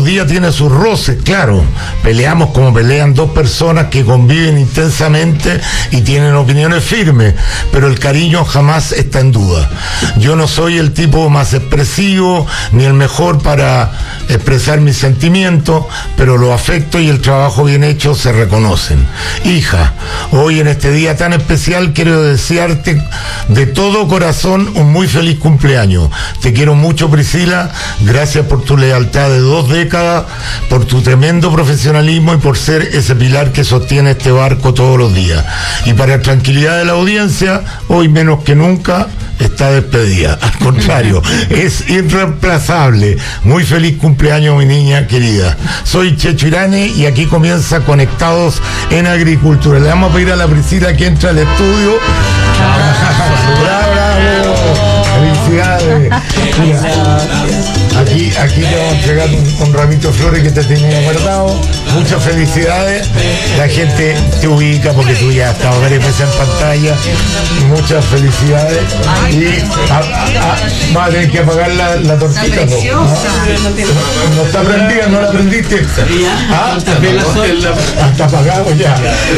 los días tiene sus roces, claro. Peleamos como pelean dos personas que conviven intensamente y tienen opiniones firmes, pero el cariño jamás está en duda. Yo no soy el tipo más expresivo ni el mejor para expresar mis sentimientos, pero los afectos y el trabajo bien hecho se reconocen. Hija, hoy en este día tan especial quiero desearte de todo corazón un muy feliz cumpleaños. Te quiero mucho, Priscila. Gracias por tu lealtad de 2 décadas, por tu tremendo profesionalismo y por ser ese pilar que sostiene este barco todos los días. Y para la tranquilidad de la audiencia, hoy menos que nunca está despedida. Al contrario, es irreemplazable. Muy feliz cumpleaños, mi niña querida. Soy Checho Irane y aquí comienza Conectados en Agricultura. Le vamos a pedir a la Priscila que entre al estudio. ¡Bravo! ¡Felicidades! Aquí te vamos a entregar un ramito de flores que te tenía guardado. Muchas felicidades. La gente te ubica porque tú ya has estado varias veces en pantalla. Muchas felicidades. Y vas a tener que apagar la tortita. No está prendida, no la prendiste. Está apagado ya.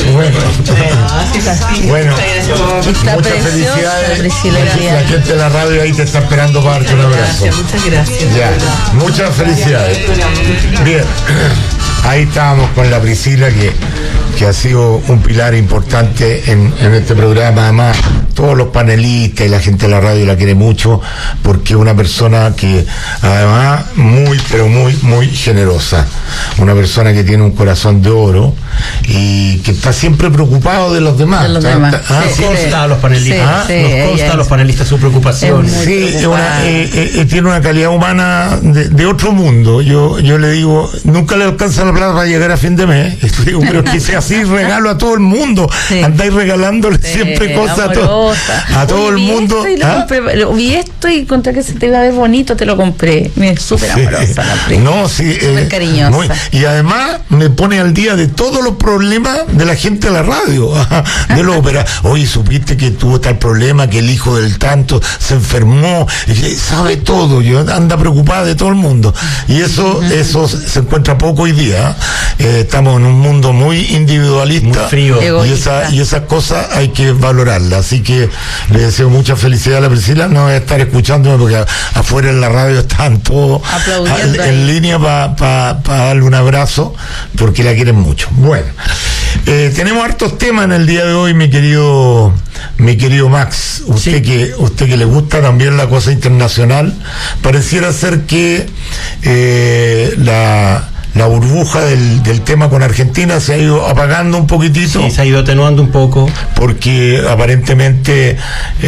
Bueno, muchas felicidades. La gente de la radio ahí te está esperando para darte un abrazo. Muchas gracias. Ya, muchas felicidades. Bien, ahí estábamos con la Priscila que ha sido un pilar importante en este programa. Además, todos los panelistas y la gente de la radio la quiere mucho porque es una persona que además muy, pero muy generosa. Una persona que tiene un corazón de oro y que está siempre preocupado de los demás. Nos consta a los panelistas. Nos consta a los panelistas su preocupación. Sí, tiene una calidad humana de otro mundo. Yo le digo, nunca le alcanza la plata para llegar a fin de mes. Digo, pero que sea así, regalo a todo el mundo. Andáis regalándole siempre cosas a todo el mundo. Vi esto y encontré que se te iba a ver bonito, te lo compré. Es súper amorosa la prima. No, sí. Súper cariñosa. Y además me pone al día de todos los problemas de la gente de la radio, de la ópera. Oye, supiste que tuvo tal problema, que el hijo del tanto se enfermó. Sabe todo, anda preocupada de todo el mundo. Y eso se encuentra poco hoy día. Estamos en un mundo muy individualista, muy frío, y esas cosas hay que valorarlas. Así que le deseo mucha felicidad a la Priscila. No voy a estar escuchándome porque afuera en la radio están todos en línea para darle un abrazo porque la quieren mucho. Bueno, tenemos hartos temas en el día de hoy, mi querido Max. Usted que le gusta también la cosa internacional, pareciera ser que la burbuja del tema con Argentina se ha ido apagando un poquitito. Sí, se ha ido atenuando un poco. Porque aparentemente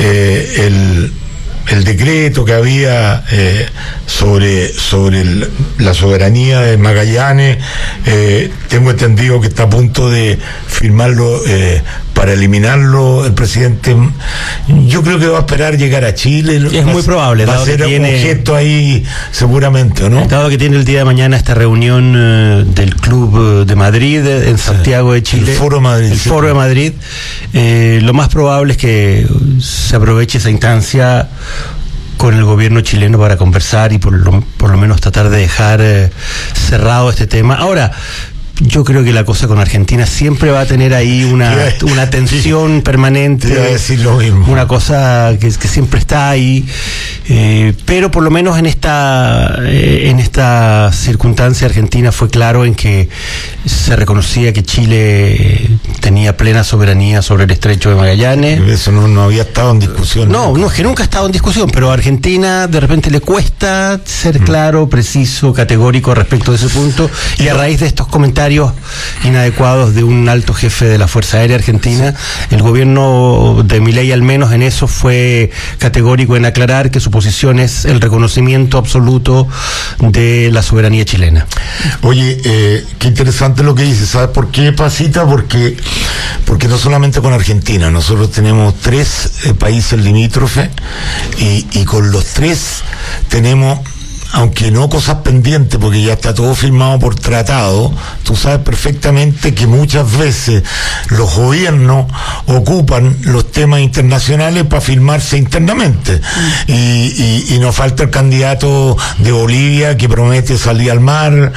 el decreto que había sobre la soberanía de Magallanes, tengo entendido que está a punto de firmarlo para eliminarlo el presidente. Yo creo que va a esperar llegar a Chile. Es muy probable. Va a ser un gesto ahí seguramente, ¿no? Dado que tiene el día de mañana esta reunión del Club de Madrid en Santiago de Chile. El Foro Madrid. El Foro de Madrid. Lo más probable es que se aproveche esa instancia con el gobierno chileno para conversar y por lo menos tratar de dejar cerrado este tema. Ahora, yo creo que la cosa con Argentina siempre va a tener ahí una tensión permanente. Te iba a decir lo mismo. Una cosa que siempre está ahí. Pero por lo menos en esta circunstancia Argentina fue claro en que se reconocía que Chile tenía plena soberanía sobre el estrecho de Magallanes. Eso no había estado en discusión. No, es que nunca ha estado en discusión, pero a Argentina de repente le cuesta ser claro, preciso, categórico respecto de ese punto, y a raíz de estos comentarios inadecuados de un alto jefe de la Fuerza Aérea Argentina, el gobierno de Milei al menos en eso fue categórico en aclarar que su posición es el reconocimiento absoluto de la soberanía chilena. Oye, qué interesante lo que dices. ¿Sabes por qué, Pasita? Porque no solamente con Argentina, nosotros tenemos 3 países limítrofes y con los 3 tenemos, aunque no cosas pendientes, porque ya está todo firmado por tratado, tú sabes perfectamente que muchas veces los gobiernos ocupan los temas internacionales para firmarse internamente. Y nos falta el candidato de Bolivia que promete salir al mar,